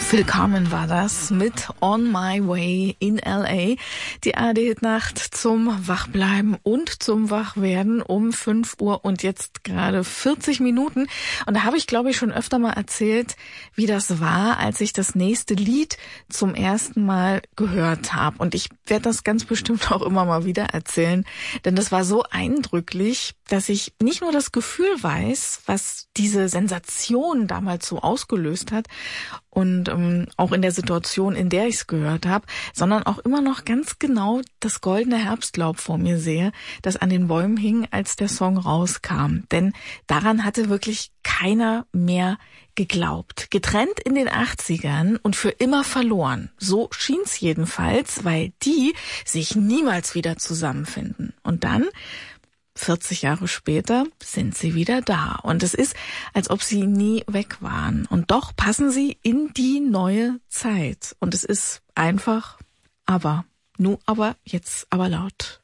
Phil Carmen war das mit On My Way in L.A. Die ARD-Hitnacht zum Wachbleiben und zum Wachwerden um 5 Uhr und jetzt gerade 40 Minuten. Und da habe ich, glaube ich, schon öfter mal erzählt, wie das war, als ich das nächste Lied zum ersten Mal gehört habe. Und ich werde das ganz bestimmt auch immer mal wieder erzählen, denn das war so eindrücklich, dass ich nicht nur das Gefühl weiß, was diese Sensation damals so ausgelöst hat und auch in der Situation, in der ich es gehört habe, sondern auch immer noch ganz genau das goldene Herbstlaub vor mir sehe, das an den Bäumen hing, als der Song rauskam. Denn daran hatte wirklich keiner mehr geglaubt. Getrennt in den 80ern und für immer verloren. So schien's jedenfalls, weil die sich niemals wieder zusammenfinden. Und dann 40 Jahre später sind sie wieder da. Und es ist, als ob sie nie weg waren. Und doch passen sie in die neue Zeit. Und es ist einfach, aber, nu aber, jetzt aber laut.